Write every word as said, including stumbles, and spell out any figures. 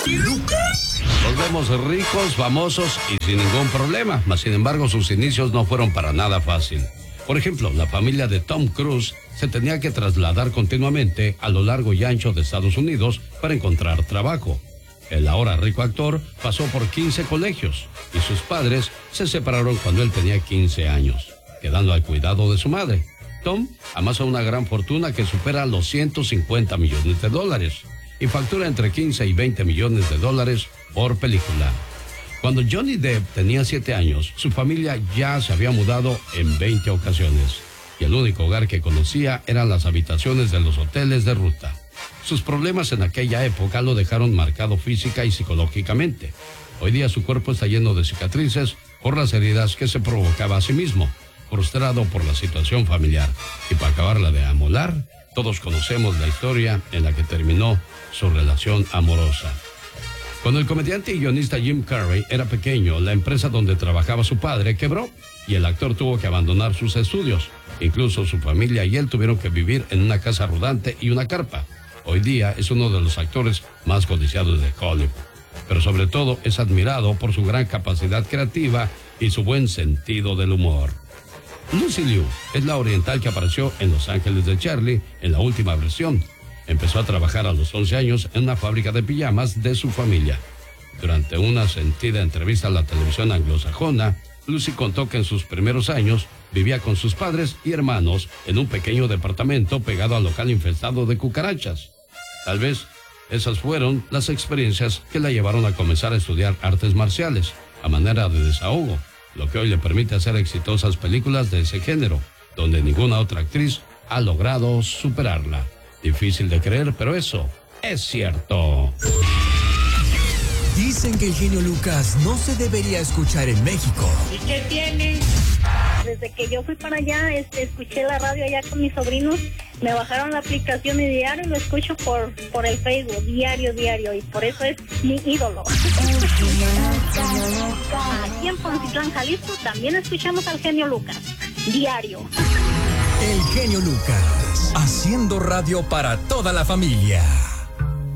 Lucas. Los vemos ricos, famosos y sin ningún problema, mas sin embargo sus inicios no fueron para nada fácil. Por ejemplo, la familia de Tom Cruise se tenía que trasladar continuamente a lo largo y ancho de Estados Unidos para encontrar trabajo. El ahora rico actor pasó por quince colegios y sus padres se separaron cuando él tenía quince años, quedando al cuidado de su madre. Tom amasa una gran fortuna que supera los ciento cincuenta millones de dólares y factura entre quince y veinte millones de dólares por película. Cuando Johnny Depp tenía siete años, su familia ya se había mudado en veinte ocasiones y el único hogar que conocía eran las habitaciones de los hoteles de ruta. Sus problemas en aquella época lo dejaron marcado física y psicológicamente. Hoy día su cuerpo está lleno de cicatrices por las heridas que se provocaba a sí mismo, frustrado por la situación familiar. Y para acabarla de amolar, todos conocemos la historia en la que terminó su relación amorosa. Cuando el comediante y guionista Jim Carrey era pequeño, la empresa donde trabajaba su padre quebró y el actor tuvo que abandonar sus estudios. Incluso su familia y él tuvieron que vivir en una casa rodante y una carpa. Hoy día es uno de los actores más codiciados de Hollywood, pero sobre todo es admirado por su gran capacidad creativa y su buen sentido del humor. Lucy Liu es la oriental que apareció en Los Ángeles de Charlie en la última versión. Empezó a trabajar a los once años en una fábrica de pijamas de su familia. Durante una sentida entrevista a la televisión anglosajona, Lucy contó que en sus primeros años vivía con sus padres y hermanos en un pequeño departamento pegado al local infestado de cucarachas. Tal vez esas fueron las experiencias que la llevaron a comenzar a estudiar artes marciales a manera de desahogo, lo que hoy le permite hacer exitosas películas de ese género, donde ninguna otra actriz ha logrado superarla. Difícil de creer, pero eso es cierto. Dicen que el genio Lucas no se debería escuchar en México. ¿Y qué tiene? Desde que yo fui para allá, este, escuché la radio allá con mis sobrinos, me bajaron la aplicación y diario lo escucho por, por el Facebook, diario, diario, y por eso es mi ídolo. Aquí en Poncitlán, Jalisco, también escuchamos al genio Lucas, diario. El genio Lucas, haciendo radio para toda la familia.